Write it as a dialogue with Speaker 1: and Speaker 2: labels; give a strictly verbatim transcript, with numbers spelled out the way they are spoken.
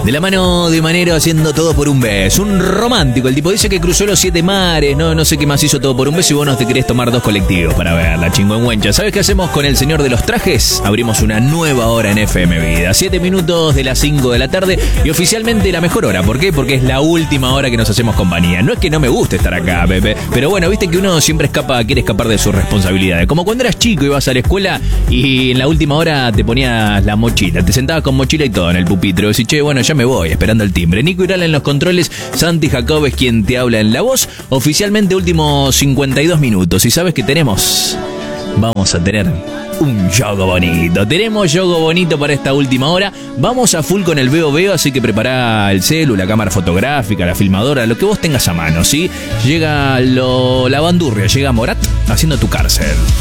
Speaker 1: De la mano de Manero haciendo todo por un beso. Un romántico. El tipo dice que cruzó los siete mares. No, no sé qué más hizo todo por un beso. Y vos no te querés tomar dos colectivos para verla, chingüengüencha. ¿Sabes qué hacemos con el señor de los trajes? Abrimos una nueva hora en F M Vida. Siete minutos de las cinco de la tarde. Y oficialmente la mejor hora. ¿Por qué? Porque es la última hora que nos hacemos compañía. No es que no me guste estar acá, Pepe. Pero bueno, viste que uno siempre escapa, quiere escapar de sus responsabilidades. Como cuando eras chico, ibas a la escuela y en la última hora te ponías la mochila. Te sentabas con mochila y todo en el pupitre. Y decís, che, bueno, ya me voy, esperando el timbre. Nico Irala en los controles, Santi Jacob es quien te habla en la voz. Oficialmente últimos cincuenta y dos minutos. Y sabes que tenemos, vamos a tener un yogo bonito. Tenemos yogo bonito para esta última hora. Vamos a full con el veo veo, así que prepara el celu, la cámara fotográfica, la filmadora, lo que vos tengas a mano, ¿sí? Llega lo, la bandurria, llega Morat haciendo tu cárcel.